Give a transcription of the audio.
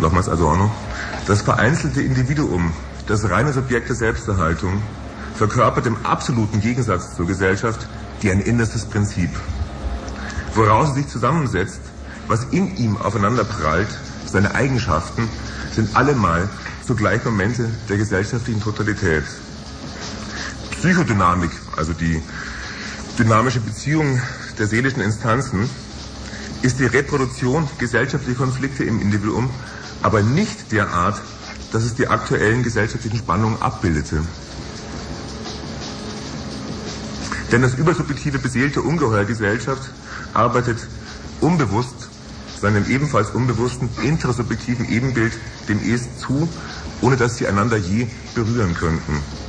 nochmals Adorno, das vereinzelte Individuum, das reine Subjekt der Selbsterhaltung, verkörpert im absoluten Gegensatz zur Gesellschaft ein innerstes Prinzip. Woraus es sich zusammensetzt, was in ihm aufeinander prallt, seine Eigenschaften, sind allemal zugleich Momente der gesellschaftlichen Totalität. Psychodynamik, also die dynamische Beziehung der seelischen Instanzen, ist die Reproduktion gesellschaftlicher Konflikte im Individuum, aber nicht derart, dass es die aktuellen gesellschaftlichen Spannungen abbildete. Denn das übersubjektive, beseelte Ungeheuer der Gesellschaft arbeitet unbewusst seinem ebenfalls unbewussten, intrasubjektiven Ebenbild dem Es zu, ohne dass sie einander je berühren könnten.